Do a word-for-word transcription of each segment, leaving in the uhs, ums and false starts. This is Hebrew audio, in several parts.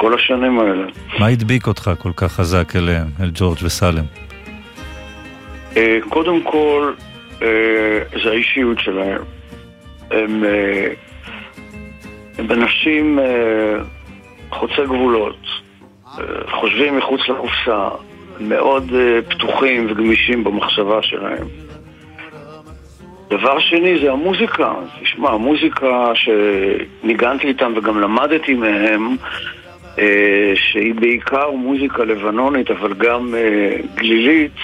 כל השנים האלה. מה הדביק אותך כל כך חזק אליהם, אל ג'ורג' וסלם? קודם כל, זה האישיות שלהם. הם, הם אנשים חוצי גבולות, חושבים מחוץ לקופסה, מאוד פתוחים וגמישים במחשבה שלהם. דבר שני זה המוזיקה. תשמע, המוזיקה שניגנתי איתם וגם למדתי מהם, שהיא בעיקר מוזיקה לבנונית אבל גם גלילית,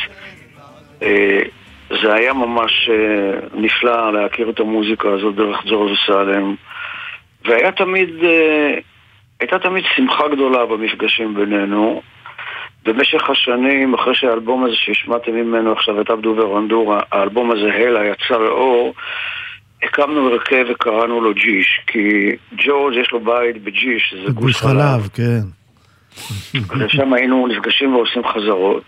זה היה ממש נפלא להכיר את המוזיקה הזאת דרך ג'ורג' וסלם, והיה תמיד הייתה תמיד שמחה גדולה במפגשים בינינו. במשך השנים, אחרי שהאלבום הזה שהשמעתם ממנו עכשיו את עבדו ורנדורה, האלבום הזה הלה יצא לאור, הקמנו הרכב וקראנו לו ג'יש, כי ג'ורג' יש לו בית בג'יש, זה גוש חלב, כן. ושם היינו נפגשים ועושים חזרות,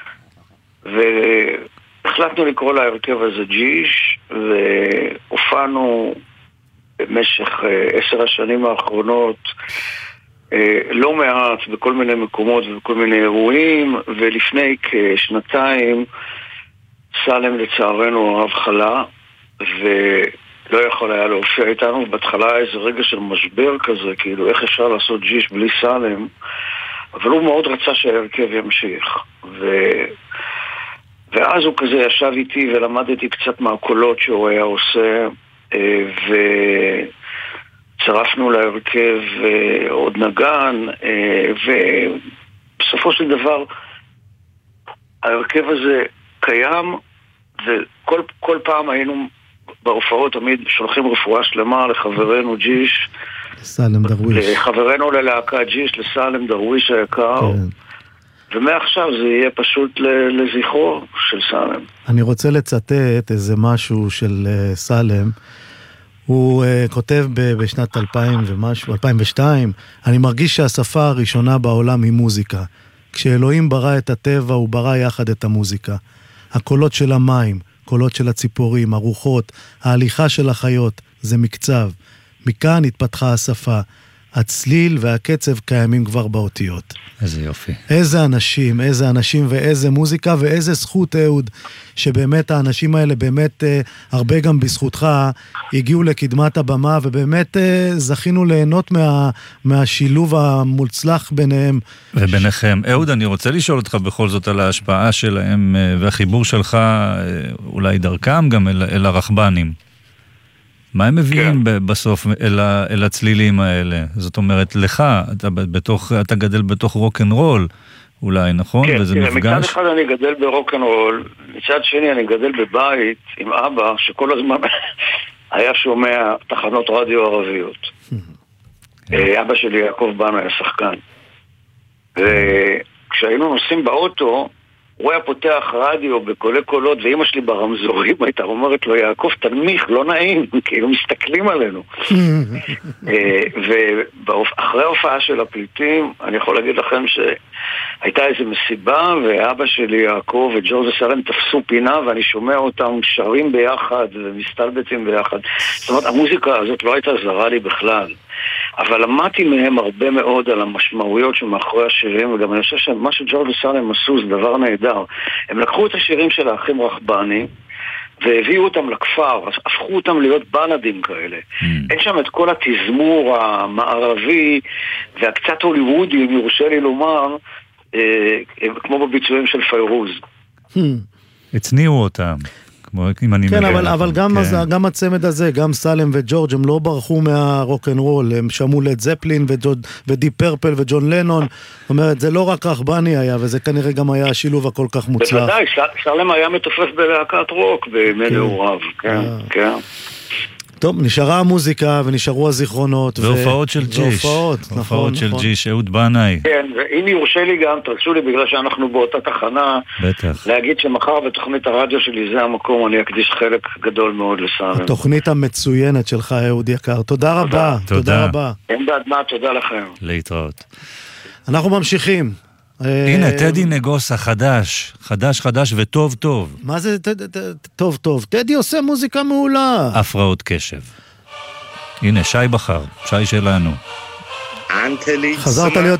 והחלטנו לקרוא להרכב הזה ג'יש, והופענו במשך עשר השנים האחרונות לא מעט בכל מיני מקומות ובכל מיני אירועים, ולפני כשנתיים סלם לצערנו הרב חלה ולא יכול היה להופיע איתנו. בהתחלה איזה רגע של משבר כזה, כאילו איך אפשר לעשות ג'יש בלי סלם, אבל הוא מאוד רצה שההרכב ימשיך, ו... ואז הוא כזה ישב איתי ולמדתי קצת מהקולות שהוא היה עושה, ו... צרפנו להרכב עוד נגן, ובסופו של דבר ההרכב הזה קיים, וכל כל פעם היינו בהופעות תמיד שולחים רפואה שלמה לחברנו ג'יש, סלם דרוויש, לחברנו ללהקה ג'יש, לסלם דרוויש היקר, כן. ומעכשיו זה יהיה פשוט לזכרו של סלם. אני רוצה לצטט איזה משהו של סלם. הוא uh, כותב ב- בשנת אלפיים ומשהו, אלפיים ושתיים, אני מרגיש שהשפה הראשונה בעולם היא מוזיקה. כשאלוהים ברא את הטבע, הוא ברא יחד את המוזיקה. הקולות של המים, קולות של הציפורים, הרוחות, ההליכה של החיות, זה מקצב. מכאן התפתחה השפה. הצליל והקצב קיימים כבר באותיות. איזה יופי. איזה אנשים, איזה אנשים ואיזה מוזיקה ואיזה זכות, אהוד, שבאמת האנשים האלה, באמת אה, הרבה גם בזכותך, הגיעו לקדמת הבמה, ובאמת אה, זכינו ליהנות מה, מהשילוב המוצלח ביניהם. וביניכם. אהוד, אני רוצה לשאול אותך בכל זאת על ההשפעה שלהם, אה, והחיבור שלך, אה, אולי דרכם גם אל, אל הרחבנים. מה הם מביאים כן. בסוף אל, אל הצלילים האלה? זאת אומרת, לך, אתה, בתוך, אתה גדל בתוך רוק-אנד-רול, אולי, נכון? כן, וזה כן, מפגש? מצד אחד אני גדל ברוק-אנד-רול, מצד שני אני גדל בבית עם אבא, שכל הזמן היה שומע תחנות רדיו ערביות. אבא שלי, יעקב בנו, היה שחקן. וכשהיינו נוסעים באוטו, הוא היה פותח רדיו בקולי קולות, ואמא שלי ברמזורים הייתה אומרת לו, יעקב, תנמיך, לא נעים, כאילו מסתכלים עלינו. ואחרי ההופעה של הפליטים, אני יכול להגיד לכם שהייתה איזו מסיבה, ואבא שלי, יעקב וג'ורג' וסלם תפסו פינה, ואני שומע אותם שרים ביחד, ומסתלבטים ביחד. זאת אומרת, המוזיקה הזאת לא הייתה זרה לי בכלל. אבל למדתי מהם הרבה מאוד על המשמעויות שמאחורי השירים, וגם אני חושב שמה שג'ורג' וסלם עשו זה דבר נהדר. הם לקחו את השירים של האחים רחבני והביאו אותם לכפר, הפכו אותם להיות בלדים כאלה. Mm. אין שם את כל התזמור המערבי והקצת הוליוודי, אם יורשה לי לומר, אה, כמו בביצועים של פיירוז. Hmm. הצניעו אותם. אם אני כן, אבל, אבל גם, כן. הז, גם הצמד הזה, גם סלם וג'ורג' הם לא ברחו מהרוק-אנד-רול, הם שמעו לד זפלין ודי פרפל וג'ון לנון, זאת אומרת, זה לא רק רחבני היה, וזה כנראה גם היה השילוב הכל כך מוצלח. בוודאי, סלם היה מתופף בלהקת רוק בימי נעוריו, כן, כן. טוב, נשארה המוזיקה ונשארו הזיכרונות. והופעות של ג'יש. והופעות, נכון. הופעות של ג'יש, אהוד בנאי. כן, ואם יורשה לי גם, תרצו לי בגלל שאנחנו באותה תחנה, בטח. להגיד שמחר בתוכנית הרדיו שלי זה המקום, אני אקדיש חלק גדול מאוד לסלם. התוכנית המצוינת שלך, אהוד יקר. תודה רבה. תודה רבה. אין בעד מה, תודה לכם. להתראות. אנחנו ממשיכים. הנה, טדי נגוסה, חדש, חדש חדש וטוב טוב. מה זה טוב טוב? טדי עושה מוזיקה מעולה. הפרעות קשב. הנה, שי בחר, שי שלנו. חזרת להיות